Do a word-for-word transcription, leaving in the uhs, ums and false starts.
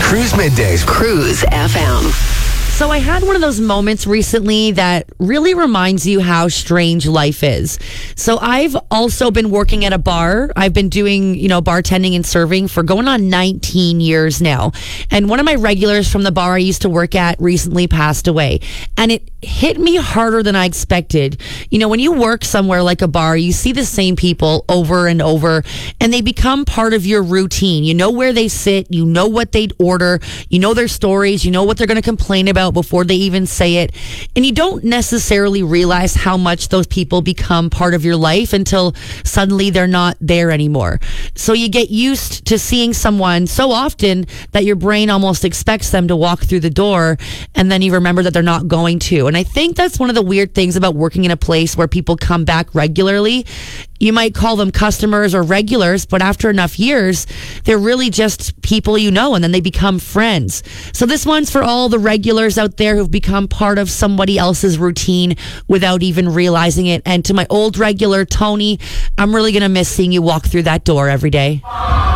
Cruise Middays. Cruise F M. So I had one of those moments recently that really reminds you how strange life is. So I've also been working at a bar. I've been doing, you know, bartending and serving for going on nineteen years now. And one of my regulars from the bar I used to work at recently passed away. And it hit me harder than I expected. You know, when you work somewhere like a bar, you see the same people over and over, and they become part of your routine. You know where they sit, you know what they'd order, you know their stories, you know what they're going to complain about before they even say it. And you don't necessarily realize how much those people become part of your life until suddenly they're not there anymore. So you get used to seeing someone so often that your brain almost expects them to walk through the door, and then you remember that they're not going to. And I think that's one of the weird things about working in a place where people come back regularly. You might call them customers or regulars, but after enough years, they're really just people you know, and then they become friends. So this one's for all the regulars out there who've become part of somebody else's routine without even realizing it. And to my old regular, Tony, I'm really going to miss seeing you walk through that door every day.